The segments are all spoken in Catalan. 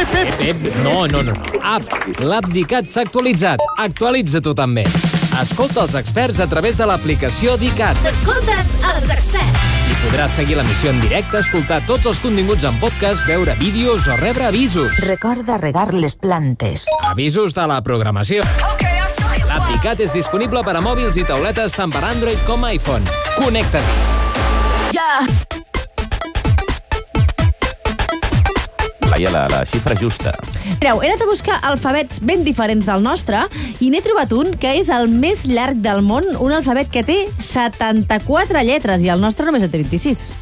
No. L'app s'ha actualitzat. Actualitza tu també. Escolta els experts a través de l'aplicació d'ICAT. Escoltes els experts. I podràs seguir l'emissió en directe, escoltar tots els continguts en podcast, veure vídeos o rebre avisos. Recorda regar les plantes. Avisos de la programació. L'app d'ICAT és disponible per a mòbils i tauletes tant per Android com iPhone. Connecta't. Laia, la xifra justa. Mireu, he anat a buscar alfabets ben diferents del nostre i n'he trobat un que és el més llarg del món, un alfabet que té 74 lletres i el nostre només en té 26.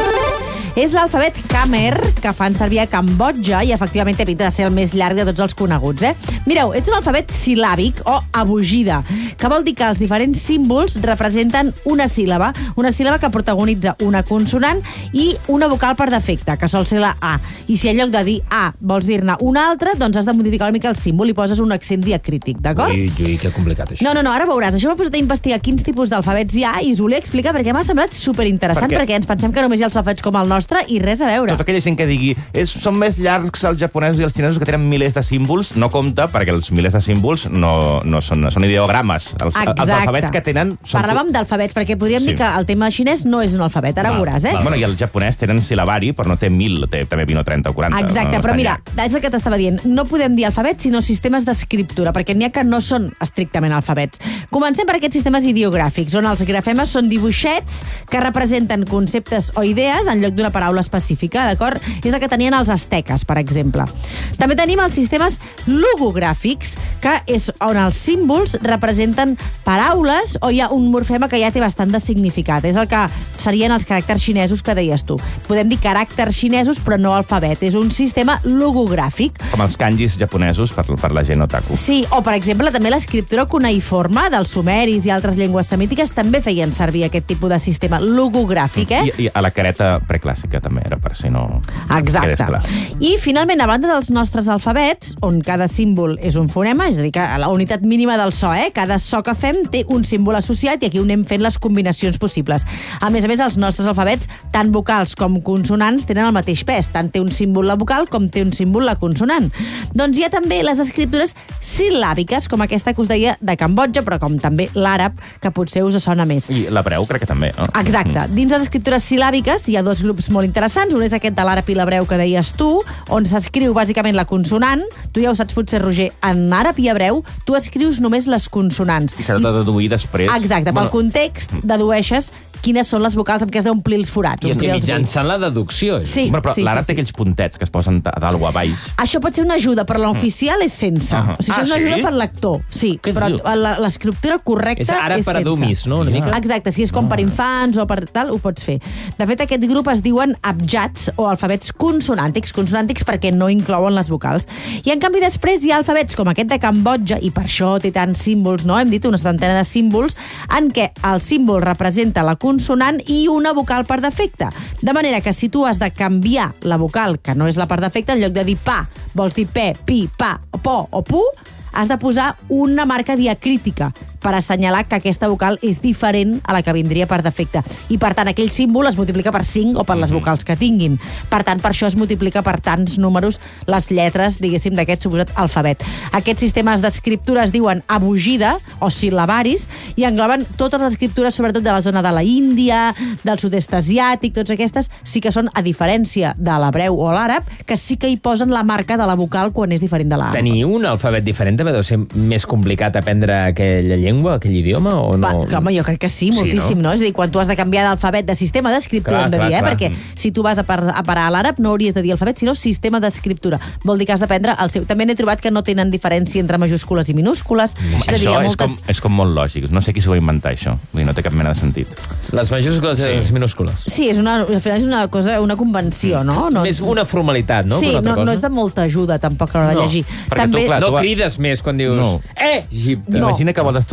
És l'alfabet Khmer, que fan servir a Cambodja i efectivament té pinta de ser el més llarg de tots els coneguts. Mireu, és un alfabet silàbic o abugida, que vol dir que els diferents símbols representen una síl·laba que protagonitza una consonant i una vocal per defecte, que sol ser la A. I si en lloc de dir A vols dir-ne una altra, doncs has de modificar una mica el símbol i poses un accent diacrític, d'acord? Ui, que complicat, això. No, ara veuràs. Això m'ha posat a investigar quins tipus d'alfabets hi ha i us volia explicar perquè m'ha semblat superinteressant, perquè ens pensem que només hi ha els alfabets com el nostre i res a veure. Tota aquella gent que digui són més llargs els japonesos i els xinesos que tenen milers de símbols, no compta, perquè els milers de símbols no són ideogrames. Els alfabets que tenen... Parlàvem d'alfabets, perquè podríem dir que el tema xinès no és un alfabet, ara veuràs, Bueno, i el japonès tenen silabari, però no té 1.000, té també 20 o 30 o 40. Exacte, però mira, és el que t'estava dient. No podem dir alfabets, sinó sistemes d'escriptura, perquè n'hi ha que no són estrictament alfabets. Comencem per aquests sistemes ideogràfics, on els grafemes són dibuixets que representen conceptes o idees en lloc d'una paraula específica, d'acord? És el que tenien els asteques, per exemple. També tenim els sistemes logogràfics, que és on els símbols representen paraules o hi ha un morfema que ja té bastant de significat. És el que serien els caràcters xinesos que deies tu. Podem dir caràcters xinesos, però no alfabet. És un sistema logogràfic. Com els kanjis japonesos per la gent otaku. Sí, o per exemple també l'escriptura cuneïforme dels sumeris i altres llengües semítiques també feien servir aquest tipus de sistema logogràfic, I a la careta preclàssica també era per si no... Exacte. I finalment, a banda dels nostres alfabets, on cada símbol és un fonema, és a dir, que la unitat mínima del so, cada so que fem té un símbol associat i aquí ho anem fent les combinacions possibles. A més, els nostres alfabets, tant vocals com consonants, tenen el mateix pes. Tant té un símbol la vocal com té un símbol la consonant. Doncs hi ha també les escriptures sil·làbiques, com aquesta que us deia de Cambodja, però com també l'àrab, que potser us sona més. I l'hebreu crec que també, no? Exacte. Dins les escriptures sil·làbiques hi ha dos grups molt interessants. Un és aquest de l'àrab i l'hebreu que deies tu, on s'escriu bàsicament la consonant. Tu ja ho saps potser, Roger, en àrab i hebreu tu escrius només les consonants. I s'ha de deduir després. Exacte, pel context dedueixes quines són les vocals amb què has d'omplir els forats. I mitjançant la deducció. Sí, però l'àrab té aquells puntets que es posen a dalt o a baix. Això pot ser una ajuda, però l'oficial és sense. O sigui, és una ajuda per lector. Sí, però l'escriptura correcta és sense. És àrab per a dummies, no? Una mica? Exacte, si és com per infants o per tal, ho pots fer. De fet, aquest grup es diuen abjats o alfabets consonàntics perquè no inclouen les vocals. I en canvi després hi ha alfabets com aquest de Cambodja, i per això té tants símbols, no? Hem dit una setantena de símbols, en què el símbol representa la consonant i una vocal per defecte. De manera que si tu has de canviar la vocal, que no és la per defecte, en lloc de dir pa, vols dir pe, pi, pa, po o pu, has de posar una marca diacrítica per assenyalar que aquesta vocal és diferent a la que vindria per defecte. I, per tant, aquell símbol es multiplica per 5 o per les vocals que tinguin. Per tant, per això es multiplica per tants números les lletres, diguéssim, d'aquest suposat alfabet. Aquests sistemes d'escriptura es diuen abugida o sil·labaris i engloben totes les escriptures, sobretot de la zona de la Índia, del sud-est asiàtic, totes aquestes sí que són, a diferència de l'hebreu o l'àrab, que sí que hi posen la marca de la vocal quan és diferent de l'àrab. Tenir un alfabet diferent també deu ser més complicat aprendre aquella llengua, aquell idioma, o no? Home, jo crec que sí, moltíssim, no? És a dir, quan tu has de canviar d'alfabet, de sistema d'escriptura, hem de dir, perquè si tu vas a parar a l'àrab no hauries de dir alfabet, sinó sistema d'escriptura. Vol dir que has d'aprendre el seu. També n'he trobat que no tenen diferència entre majúscules i minúscules. Això és com molt lògic. No sé qui s'ho va inventar, això. Vull dir, no té cap mena de sentit. Les majúscules i les minúscules. Sí, al final és una cosa, una convenció, no? Més una formalitat, no? Sí, no és de molta ajuda, tampoc, a l'hora de llegir. Perquè tu, clar, no crides més quan dius Egipte. Imagina que vols estudiar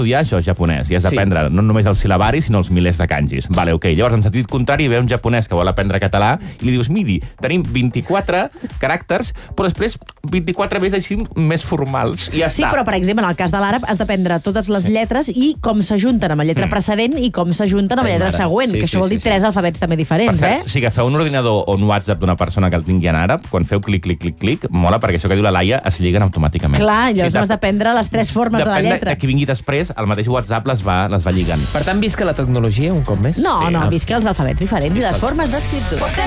estudiar això, japonès, i has d'aprendre no només el sil·labari, sinó els milers de kanjis. Vale, ok. Llavors, en sentit contrari, ve un japonès que vol aprendre català i li dius, miri, tenim 24 caràcters, però després 24 més així més formals. I ja està. Sí, però, per exemple, en el cas de l'àrab has d'aprendre totes les lletres i com s'ajunten amb la lletra precedent i com s'ajunten amb la lletra següent, que això vol dir 3 alfabets també diferents, Si agafeu un ordinador o un WhatsApp d'una persona que el tingui en àrab, quan feu clic, clic, clic, clic, mola, perquè això que diu la Laia es lliguen automàticament. Clar, llavors has d'aprendre les 3 formes de la lletra. Depèn de qui vingui després, el mateix WhatsApp les va lligant. Per tant, visca la tecnologia un cop més? No, visca els alfabets diferents i les formes d'escriptura.